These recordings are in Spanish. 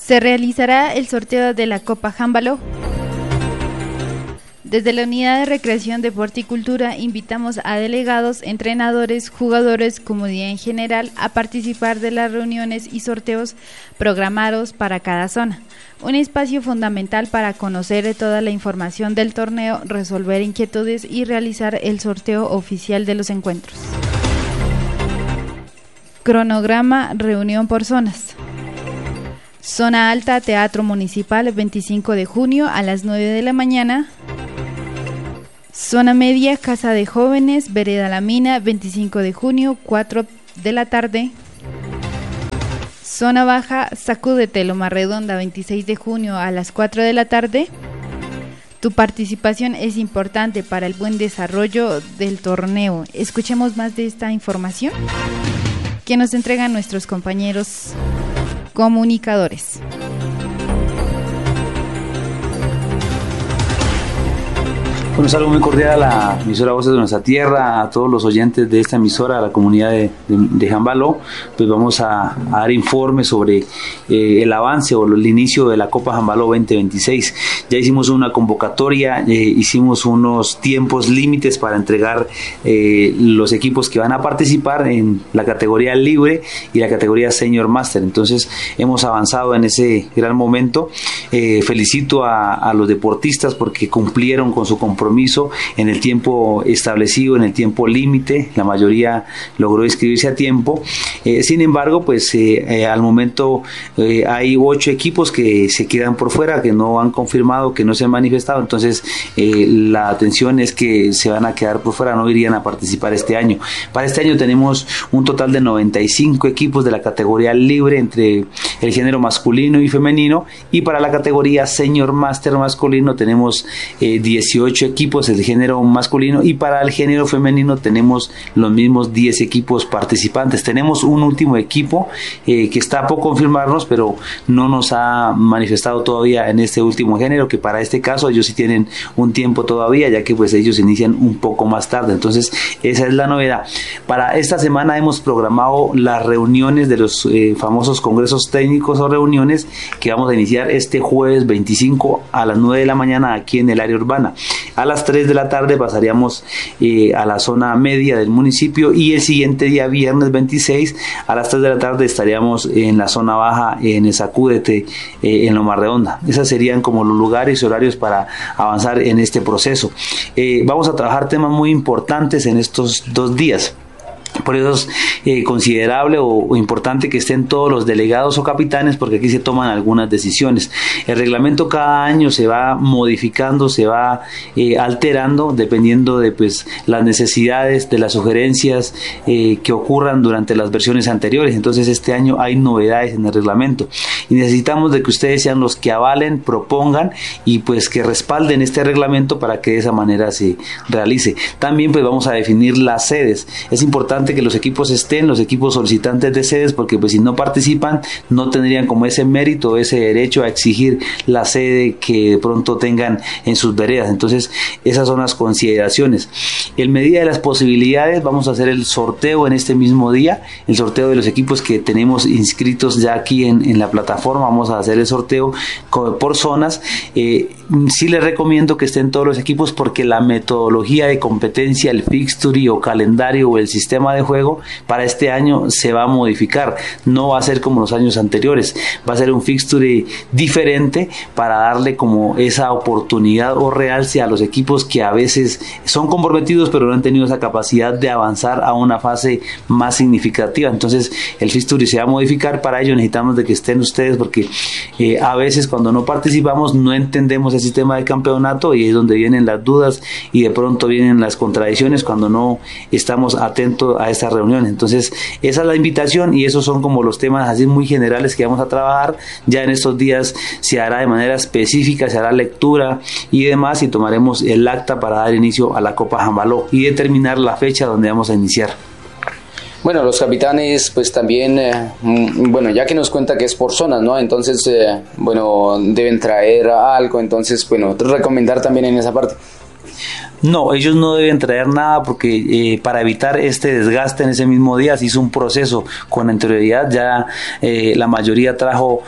Se realizará el sorteo de la Copa Jámbalo. Desde la Unidad de Recreación, Deporte y Cultura invitamos a delegados, entrenadores, jugadores, comunidad en general a participar de las reuniones y sorteos programados para cada zona. Un espacio fundamental para conocer toda la información del torneo, resolver inquietudes y realizar el sorteo oficial de los encuentros. Cronograma, reunión por zonas. Zona Alta, Teatro Municipal, 25 de junio a las 9 de la mañana. Zona Media, Casa de Jóvenes, Vereda La Mina, 25 de junio, 4 de la tarde. Zona Baja, Sacúdete, Loma Redonda, 26 de junio a las 4 de la tarde. Tu participación es importante para el buen desarrollo del torneo. Escuchemos más de esta información que nos entregan nuestros compañeros comunicadores. Un saludo muy cordial a la emisora Voces de Nuestra Tierra, a todos los oyentes de esta emisora, a la comunidad de Jámbalo. Pues vamos a dar informes sobre el avance o el inicio de la Copa Jámbalo 2026. Ya hicimos una convocatoria, hicimos unos tiempos límites para entregar los equipos que van a participar en la categoría libre y la categoría Senior Master. Entonces hemos avanzado en ese gran momento. Felicito a los deportistas porque cumplieron con su compromiso en el tiempo establecido, en el tiempo límite. La mayoría logró inscribirse a tiempo. Sin embargo, pues al momento hay 8 equipos que se quedan por fuera, que no han confirmado, que no se han manifestado. Entonces la atención es que se van a quedar por fuera, no irían a participar este año. Para este año tenemos un total de 95 equipos de la categoría libre entre el género masculino y femenino, y para la categoría Senior Master masculino tenemos 18 equipos del género masculino, y para el género femenino tenemos los mismos 10 equipos participantes. Tenemos un último equipo que está por confirmarnos, pero no nos ha manifestado todavía en este último género, que para este caso ellos sí tienen un tiempo todavía, ya que pues ellos inician un poco más tarde. Entonces esa es la novedad. Para esta semana hemos programado las reuniones de los famosos congresos técnicos o reuniones que vamos a iniciar este jueves 25 a las 9 de la mañana aquí en el área urbana. A las 3 de la tarde pasaríamos a la zona media del municipio, y el siguiente día, viernes 26, a las 3 de la tarde estaríamos en la zona baja, en el Sacúdete, en Loma Redonda. Esos serían como los lugares y horarios para avanzar en este proceso. Vamos a trabajar temas muy importantes en estos 2 días. Por eso es considerable o importante que estén todos los delegados o capitanes, porque aquí se toman algunas decisiones. El reglamento cada año se va modificando, se va alterando dependiendo de pues las necesidades, de las sugerencias que ocurran durante las versiones anteriores. Entonces este año hay novedades en el reglamento y necesitamos de que ustedes sean los que avalen, propongan y pues que respalden este reglamento para que de esa manera se realice. También pues vamos a definir las sedes. Es importante que los equipos estén, los equipos solicitantes de sedes, porque pues si no participan no tendrían como ese mérito, ese derecho a exigir la sede que de pronto tengan en sus veredas. Entonces esas son las consideraciones. En medida de las posibilidades vamos a hacer el sorteo en este mismo día, el sorteo de los equipos que tenemos inscritos ya aquí en la plataforma. Vamos a hacer el sorteo por zonas. Sí les recomiendo que estén todos los equipos, porque la metodología de competencia, el fixture o calendario o el sistema de juego para este año se va a modificar. No va a ser como los años anteriores, va a ser un fixture diferente para darle como esa oportunidad o realce a los equipos que a veces son comprometidos pero no han tenido esa capacidad de avanzar a una fase más significativa. Entonces el fixture se va a modificar. Para ello necesitamos de que estén ustedes, porque a veces cuando no participamos no entendemos el sistema de campeonato y es donde vienen las dudas y de pronto vienen las contradicciones cuando no estamos atentos a estas reuniones. Entonces esa es la invitación y esos son como los temas así muy generales que vamos a trabajar. Ya en estos días se hará de manera específica, se hará lectura y demás, y tomaremos el acta para dar inicio a la Copa Jámbalo y determinar la fecha donde vamos a iniciar. Bueno, los capitanes pues también, bueno, ya que nos cuenta que es por zonas, ¿no? Entonces, bueno, deben traer algo, entonces, bueno, recomendar también en esa parte. No, ellos no deben traer nada porque para evitar este desgaste en ese mismo día se hizo un proceso con anterioridad. Ya la mayoría trajo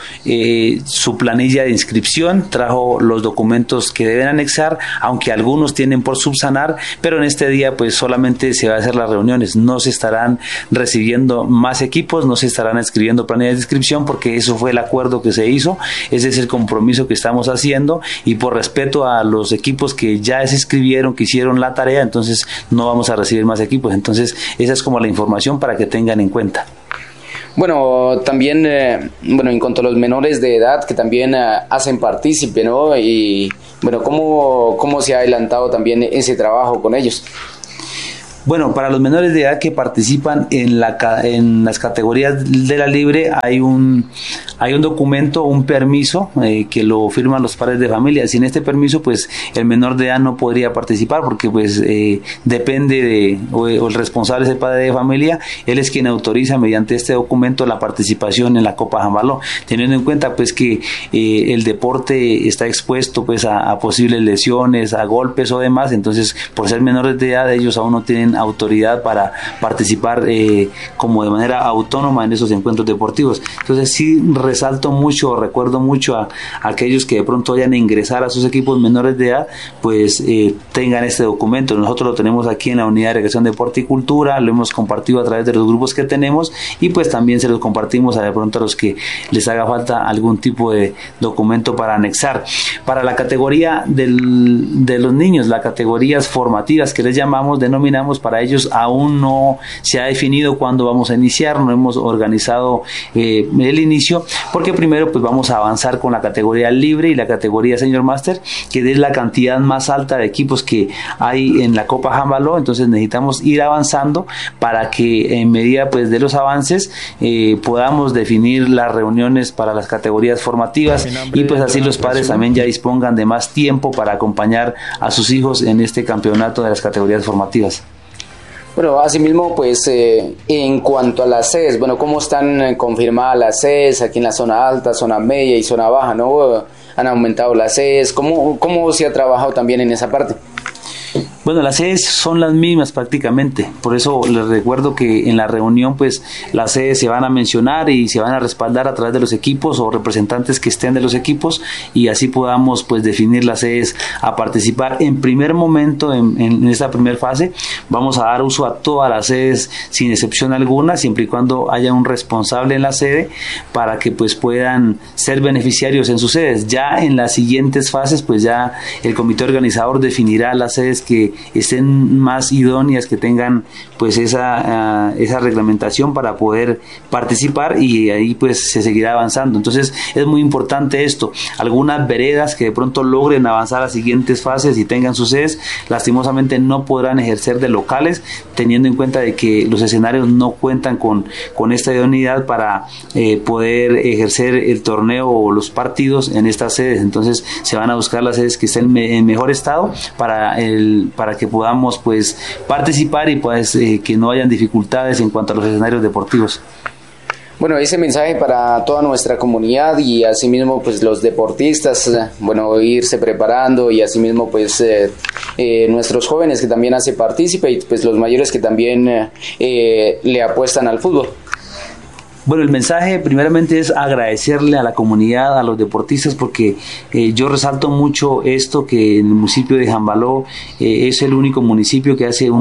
su planilla de inscripción, trajo los documentos que deben anexar, aunque algunos tienen por subsanar, pero en este día pues solamente se va a hacer las reuniones. No se estarán recibiendo más equipos, no se estarán escribiendo planillas de inscripción porque eso fue el acuerdo que se hizo, ese es el compromiso que estamos haciendo y por respeto a los equipos que ya se inscribieron, que hicieron la tarea, entonces no vamos a recibir más equipos. Entonces esa es como la información para que tengan en cuenta. Bueno, también, en cuanto a los menores de edad que también hacen partícipe, ¿no? Y bueno, ¿cómo se ha adelantado también ese trabajo con ellos? Bueno, para los menores de edad que participan en las categorías de la libre hay un documento, un permiso que lo firman los padres de familia. Sin este permiso, pues el menor de edad no podría participar porque pues depende o el responsable es el padre de familia. Él es quien autoriza mediante este documento la participación en la Copa Jambaló, teniendo en cuenta pues que el deporte está expuesto pues a posibles lesiones, a golpes o demás. Entonces, por ser menores de edad, ellos aún no tienen autoridad para participar como de manera autónoma en esos encuentros deportivos. Entonces sí recuerdo mucho a aquellos que de pronto vayan a ingresar a sus equipos menores de edad, pues tengan este documento. Nosotros lo tenemos aquí en la Unidad de Recreación, Deporte y Cultura, lo hemos compartido a través de los grupos que tenemos y pues también se los compartimos de pronto a los que les haga falta algún tipo de documento para anexar. Para la categoría de los niños, las categorías formativas que les denominamos, para ellos aún no se ha definido cuándo vamos a iniciar, no hemos organizado el inicio, porque primero pues vamos a avanzar con la categoría libre y la categoría Senior Master, que es la cantidad más alta de equipos que hay en la Copa Jambaló. Entonces necesitamos ir avanzando para que en medida pues de los avances podamos definir las reuniones para las categorías formativas y pues así los padres también ya dispongan de más tiempo para acompañar a sus hijos en este campeonato de las categorías formativas. Bueno, asimismo, pues en cuanto a las sedes, bueno, ¿cómo están confirmadas las sedes aquí en la zona alta, zona media y zona baja, ¿no? ¿Han aumentado las sedes? ¿Cómo se ha trabajado también en esa parte? Bueno, las sedes son las mismas prácticamente, por eso les recuerdo que en la reunión pues las sedes se van a mencionar y se van a respaldar a través de los equipos o representantes que estén de los equipos y así podamos pues definir las sedes a participar. En primer momento, en esta primera fase, vamos a dar uso a todas las sedes sin excepción alguna, siempre y cuando haya un responsable en la sede para que pues puedan ser beneficiarios en sus sedes. Ya en las siguientes fases pues ya el comité organizador definirá las sedes que estén más idóneas, que tengan pues esa reglamentación para poder participar y ahí pues se seguirá avanzando. Entonces es muy importante esto. Algunas veredas que de pronto logren avanzar a siguientes fases y tengan sus sedes, lastimosamente no podrán ejercer de locales, teniendo en cuenta de que los escenarios no cuentan con esta idoneidad para poder ejercer el torneo o los partidos en estas sedes. Entonces se van a buscar las sedes que estén en mejor estado para que podamos pues participar y pues que no hayan dificultades en cuanto a los escenarios deportivos. Bueno, ese mensaje para toda nuestra comunidad y asimismo pues los deportistas, bueno, irse preparando y asimismo pues nuestros jóvenes que también hacen partícipe y pues los mayores que también le apuestan al fútbol. Bueno, el mensaje primeramente es agradecerle a la comunidad, a los deportistas, porque yo resalto mucho que en el municipio de Jambaló es el único municipio que hace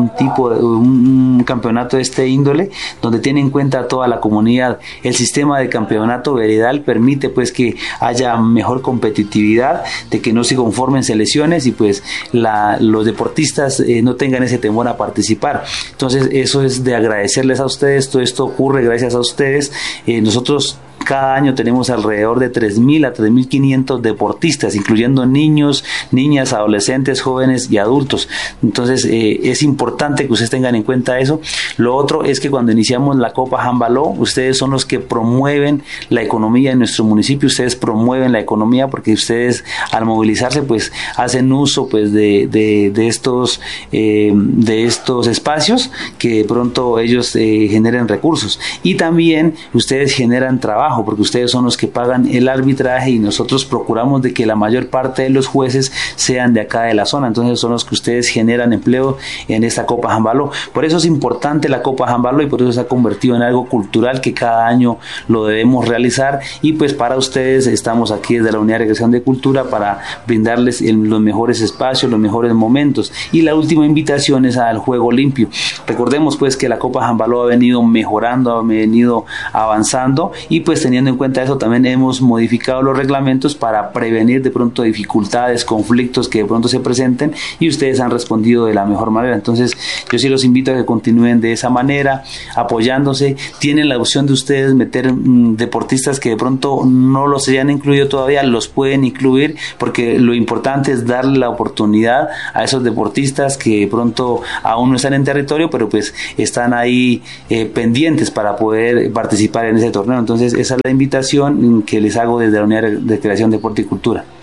un campeonato de este índole, donde tiene en cuenta a toda la comunidad. El sistema de campeonato veredal permite pues que haya mejor competitividad, de que no se conformen selecciones y pues los deportistas no tengan ese temor a participar. Entonces eso es de agradecerles a ustedes. Todo esto ocurre gracias a ustedes. Nosotros cada año tenemos alrededor de 3.000 a 3.500 deportistas, incluyendo niños, niñas, adolescentes, jóvenes y adultos. Entonces es importante que ustedes tengan en cuenta eso. Lo otro es que cuando iniciamos la Copa Jambaló, ustedes son los que promueven la economía en nuestro municipio. Ustedes promueven la economía porque ustedes al movilizarse pues hacen uso pues de estos espacios que de pronto ellos generen recursos y también ustedes generan trabajo. trabajo, porque ustedes son los que pagan el arbitraje y nosotros procuramos de que la mayor parte de los jueces sean de acá de la zona. Entonces son los que ustedes generan empleo en esta Copa Jambaló. Por eso es importante la Copa Jambaló y por eso se ha convertido en algo cultural que cada año lo debemos realizar, y pues para ustedes estamos aquí desde la Unidad de Recreación de Cultura para brindarles los mejores espacios, los mejores momentos. Y la última invitación es al juego limpio. Recordemos pues que la Copa Jambaló ha venido mejorando, ha venido avanzando, y pues teniendo en cuenta eso también hemos modificado los reglamentos para prevenir de pronto dificultades, conflictos que de pronto se presenten, y ustedes han respondido de la mejor manera. Entonces yo sí los invito a que continúen de esa manera, apoyándose. Tienen la opción de ustedes meter deportistas que de pronto no los hayan incluido todavía, los pueden incluir, porque lo importante es darle la oportunidad a esos deportistas que de pronto aún no están en territorio, pero pues están ahí pendientes para poder participar en ese torneo. Entonces esa es la invitación que les hago desde la Unidad de Recreación, Deporte y Cultura.